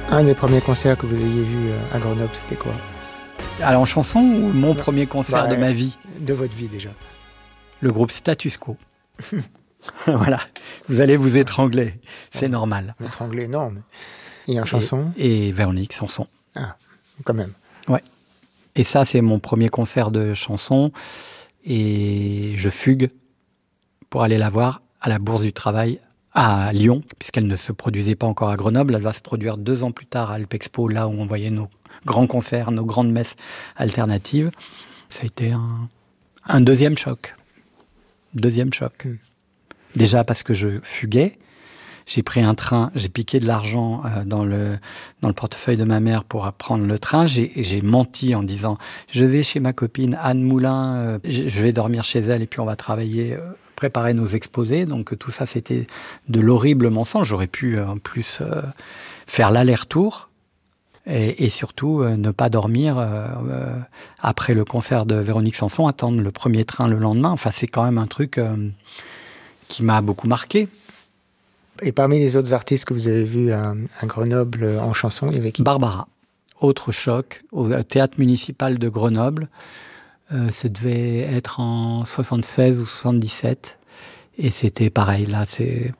Un des premiers concerts que vous ayez vu à Grenoble, c'était quoi? Alors en chanson ou mon premier concert de ma vie? De votre vie déjà. Le groupe Status Quo. Voilà, vous allez vous étrangler, c'est normal. Étrangler, non. Mais... Et en chanson? Et Véronique Sanson. Ah, quand même. Ouais. Et ça, c'est mon premier concert de chanson. Et je fugue pour aller la voir à la Bourse du Travail à Lyon, puisqu'elle ne se produisait pas encore à Grenoble. Elle va se produire 2 ans plus tard à Alpexpo, là où on voyait nos grands concerts, nos grandes messes alternatives. Ça a été un deuxième choc. Deuxième choc. Déjà parce que je fuguais. J'ai pris un train, j'ai piqué de l'argent dans le portefeuille de ma mère pour prendre le train. J'ai menti en disant « Je vais chez ma copine Anne Moulin, je vais dormir chez elle et puis on va travailler, préparer nos exposés. » Donc tout ça, c'était de l'horrible mensonge. J'aurais pu en plus faire l'aller-retour et surtout ne pas dormir après le concert de Véronique Sanson, attendre le premier train le lendemain. Enfin, c'est quand même un truc qui m'a beaucoup marqué. Et parmi les autres artistes que vous avez vus à Grenoble en chanson, il y avait qui? Barbara, autre choc, au théâtre municipal de Grenoble. Ça devait être en 76 ou 77. Et c'était pareil, là, c'est...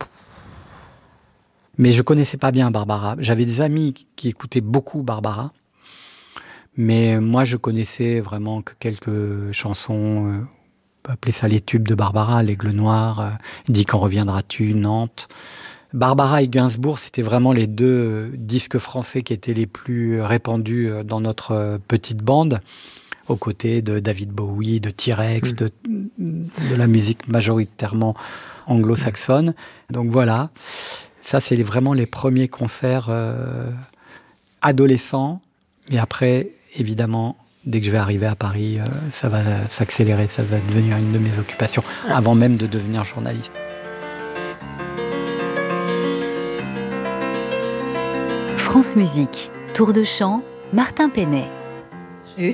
Mais je connaissais pas bien Barbara. J'avais des amis qui écoutaient beaucoup Barbara. Mais moi, je connaissais vraiment que quelques chansons... on peut appeler ça les tubes de Barbara, l'Aigle Noir, Dis quand reviendras-tu, Nantes... Barbara et Gainsbourg, c'était vraiment les 2 disques français qui étaient les plus répandus dans notre petite bande, aux côtés de David Bowie, de T-Rex, de la musique majoritairement anglo-saxonne. Donc voilà, ça c'est vraiment les premiers concerts adolescents. Et après, évidemment, dès que je vais arriver à Paris, ça va s'accélérer, ça va devenir une de mes occupations, avant même de devenir journaliste. France Musique, Tour de chant, Martin Penet.